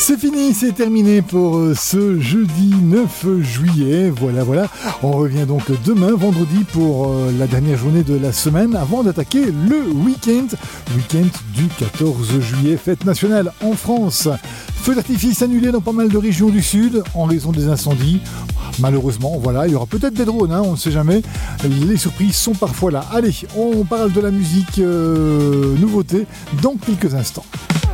C'est fini, c'est terminé pour ce jeudi 9 juillet. Voilà. On revient donc demain, vendredi, pour la dernière journée de la semaine, avant d'attaquer le week-end du 14 juillet, fête nationale en France. Feux d'artifice annulés dans pas mal de régions du sud en raison des incendies. Malheureusement, voilà, il y aura peut-être des drones, on ne sait jamais. Les surprises sont parfois là. Allez, on parle de la musique nouveauté dans quelques instants.